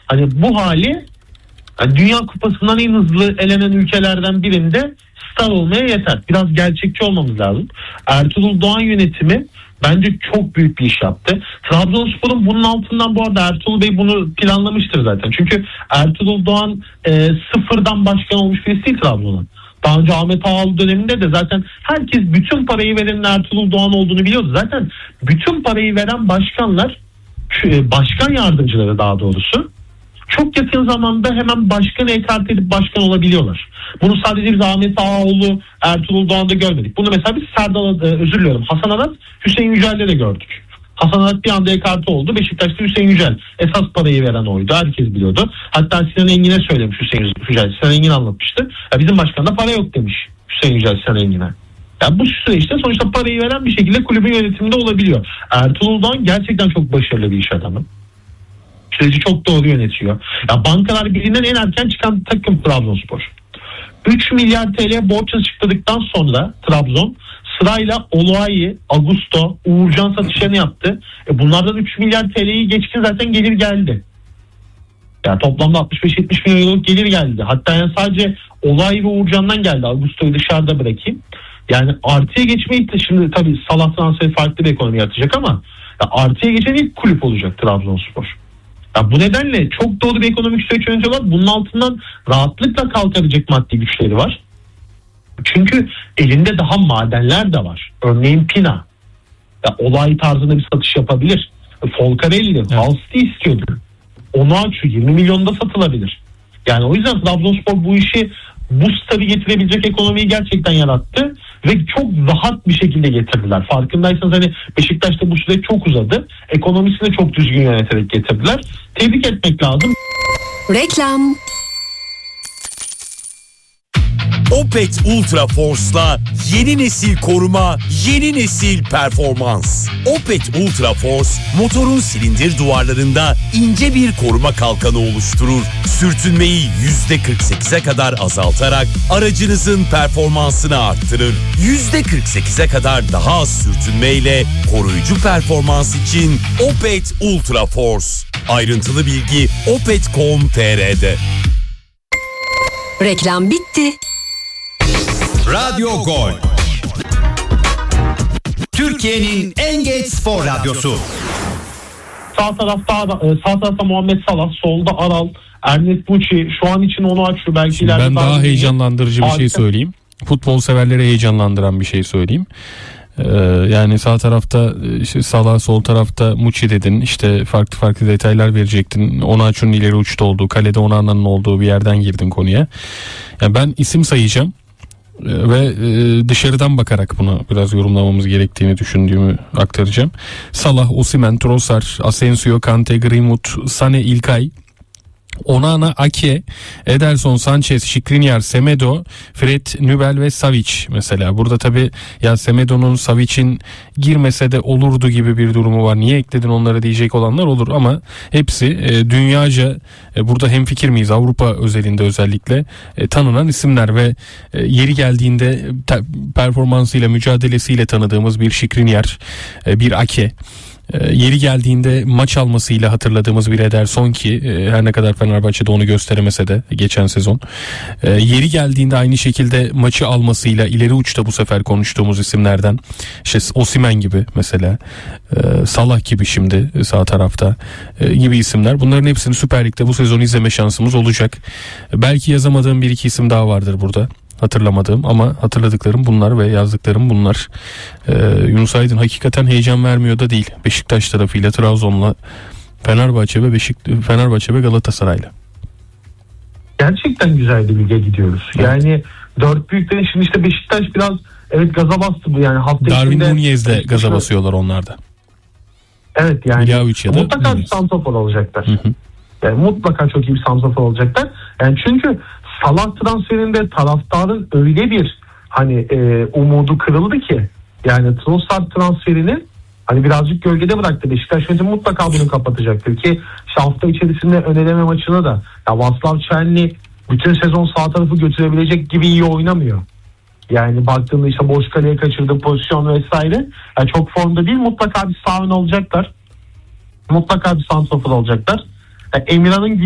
hani bu hali yani Dünya Kupası'ndan en hızlı elenen ülkelerden birinde star olmaya yeter. Biraz gerçekçi olmamız lazım. Ertuğrul Doğan yönetimi bence çok büyük bir iş yaptı. Trabzonspor'un bunun altından, bu arada Ertuğrul Bey bunu planlamıştır zaten. Çünkü Ertuğrul Doğan sıfırdan başkan olmuş birisi değil Trabzon'un. Daha önce Ahmet Ağaoğlu döneminde de zaten herkes bütün parayı verenin Ertuğrul Doğan olduğunu biliyordu. Zaten bütün parayı veren başkanlar, başkan yardımcıları daha doğrusu, çok yakın zamanda hemen başkanı ekart edip başkan olabiliyorlar. Bunu sadece biz Ahmet Ağaoğlu, Ertuğrul Doğan'da görmedik. Bunu mesela biz Hasan Arat, Hüseyin Yücel'de de gördük. Hasan Arat bir anda ekart oldu. Beşiktaş'ta Hüseyin Yücel esas parayı veren oydu. Herkes biliyordu. Hatta Sinan Engin'e söylemiş Hüseyin Yücel. Sinan Engin anlatmıştı. Ya bizim başkanda para yok demiş Hüseyin Yücel Sinan Engin'e. Yani bu süreçte sonuçta parayı veren bir şekilde kulübün yönetiminde olabiliyor. Ertuğrul Doğan gerçekten çok başarılı bir iş adamı. Süreci çok doğru yönetiyor. Ya Bankalar Birliği'nden en erken çıkan takım Trabzonspor. 3 milyar TL borç açıkladıktan sonra Trabzon sırayla Oluayi, Augusto, Uğurcan satışlarını yaptı. Bunlardan 3 milyar TL'yi geçkin zaten gelir geldi. Yani toplamda 65-70 milyon euroluk gelir geldi. Hatta yani sadece Oluayi ve Uğurcan'dan geldi. Augusto'yu dışarıda bırakayım. Yani artıya geçmeyi de şimdi tabii Salah transferi farklı bir ekonomi yaratacak ama artıya geçen ilk kulüp olacak Trabzonspor. Ya bu nedenle çok doğru bir ekonomik süreç yönetiyorlar. Bunun altından rahatlıkla kalkabilecek maddi güçleri var. Çünkü elinde daha madenler de var. Örneğin Pina. Ya olay tarzında bir satış yapabilir. Folcarelli, Halsti istiyordu. Onuachu 20 milyonda satılabilir. Yani o yüzden Trabzonspor bu işi, bu stadı getirebilecek ekonomiyi gerçekten yarattı ve çok rahat bir şekilde getirdiler. Farkındaysanız hani Beşiktaş'ta bu süreç çok uzadı. Ekonomisini de çok düzgün yöneterek getirdiler. Tebrik etmek lazım. Reklam. Opet Ultra Force'la yeni nesil koruma, yeni nesil performans. Opet Ultra Force, motorun silindir duvarlarında ince bir koruma kalkanı oluşturur. Sürtünmeyi %48'e kadar azaltarak aracınızın performansını arttırır. %48'e kadar daha az sürtünmeyle koruyucu performans için Opet Ultra Force. Ayrıntılı bilgi opet.com.tr'de. Reklam bitti. Radyo Gol. Türkiye'nin en geç spor radyosu. Sağ tarafta Muhammed Salah, solda Aral, Ernest Bucci, şu an için onu açıyor. Belki şimdi ben daha heyecanlandırıcı bir şey söyleyeyim. Futbol severleri heyecanlandıran bir şey söyleyeyim. Yani sağ tarafta işte Salah, sol tarafta Muçi dedin, işte farklı detaylar verecektin. Onaçu'nun ileri uçta olduğu, kalede Onana'nın olduğu bir yerden girdin konuya. Yani ben isim sayacağım ve dışarıdan bakarak bunu biraz yorumlamamız gerektiğini düşündüğümü aktaracağım. Salah, Osimhen, Trossard, Asensio, Kante, Greenwood, Sané, İlkay, Onana, Ake, Ederson, Sanchez, Skriniar, Semedo, Fred, Nübel ve Savic mesela. Burada tabii ya Semedo'nun, Savic'in girmese de olurdu gibi bir durumu var. Niye ekledin onları diyecek olanlar olur ama hepsi dünyaca burada hemfikir miyiz? Avrupa özelinde özellikle tanınan isimler ve yeri geldiğinde performansıyla, mücadelesiyle tanıdığımız bir Skriniar, bir Ake. Yeri geldiğinde maç almasıyla hatırladığımız bir Ederson ki her ne kadar Fenerbahçe'de onu gösteremese de geçen sezon. Yeri geldiğinde aynı şekilde maçı almasıyla ileri uçta bu sefer konuştuğumuz isimlerden işte Osimhen gibi mesela, Salah gibi şimdi sağ tarafta gibi isimler. Bunların hepsini Süper Lig'de bu sezon izleme şansımız olacak. Belki yazamadığım bir iki isim daha vardır burada. Hatırlamadığım ama hatırladıklarım bunlar ve yazdıklarım bunlar. Yunus Aydın hakikaten heyecan vermiyor da değil. Beşiktaş tarafıyla, Trabzon'la, Fenerbahçe ve Galatasaray'la. Gerçekten güzel bir lige gidiyoruz. Evet. Yani dört büyüklerin şimdi işte Beşiktaş biraz gaza bastı bu yani hafta Darwin Nunez'le gaza basıyorlar onlar da. Evet yani mutlaka Nunez. bir santrafor olacaklar. Yani mutlaka çok iyi bir santrafor olacaklar. Yani çünkü Salah transferinde taraftarın öyle bir umudu kırıldı ki yani Trossard transferini hani birazcık gölgede bıraktı. Beşiktaş yönetimi mutlaka bunu kapatacaktır ki hafta içerisinde ön eleme maçına da ya Václav Černý bütün sezon sağ tarafı götürebilecek gibi iyi oynamıyor. Yani baktığında işte boş kaleye kaçırdığı pozisyon vesaire yani çok formda değil, mutlaka bir sağ ön olacaklar. Mutlaka bir santrafor olacaklar. Yani Emirhan'ın